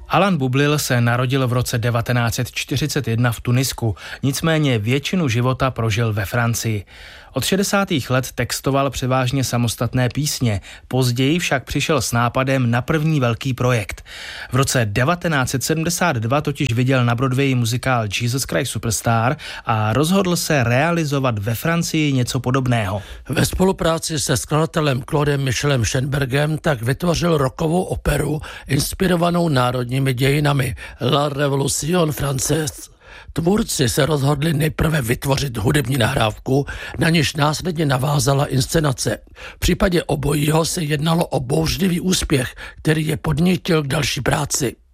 Alain Boublil se narodil v roce 1941 v Tunisku, nicméně většinu života prožil ve Francii. Od 60. let textoval převážně samostatné písně, později však přišel s nápadem na první velký projekt. V roce 1972 totiž viděl na Broadwayi muzikál Jesus Christ Superstar a rozhodl se realizovat ve Francii něco podobného. Ve spolupráci se skladatelem Claudem Michelem Schoenbergem tak vytvořil rockovou operu inspirovanou národními dějinami La Révolution Française. Tvůrci se rozhodli nejprve vytvořit hudební nahrávku, na níž následně navázala inscenace. V případě obojího se jednalo o bouřlivý úspěch, který je podnítil k další práci.